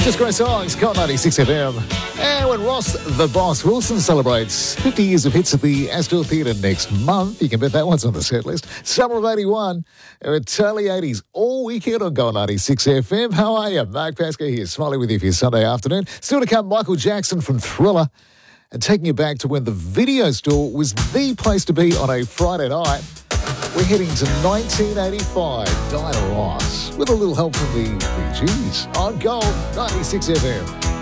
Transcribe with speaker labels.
Speaker 1: Just great songs, Got 96 FM. And when Ross the Boss Wilson celebrates 50 years of hits at the Astor Theatre next month, you can bet that one's on the set list. Summer of 81, it's early 80s all weekend on Got 96 FM. How are you? Mark Pascoe here, smiling with you for your Sunday afternoon. Still to come, Michael Jackson from Thriller, and taking you back to when the video store was the place to be on a Friday night. We're heading to 1985, Diana Ross, with a little help from the Bee Gees on Gold 96 FM.